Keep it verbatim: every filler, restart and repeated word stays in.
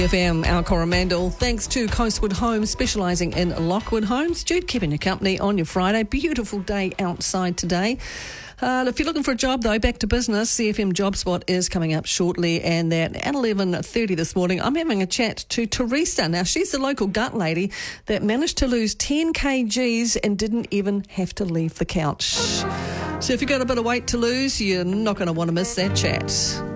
F M, our Coromandel. Thanks to Coastwood Homes, specialising in Lockwood homes. Jude, keeping you company on your Friday. Beautiful day outside today. Uh, if you're looking for a job, though, back to business. C F M Job Spot is coming up shortly, and that at eleven thirty this morning, I'm having a chat to Teresa. Now, she's the local gut lady that managed to lose ten kilograms and didn't even have to leave the couch. So if you've got a bit of weight to lose, you're not going to want to miss that chat.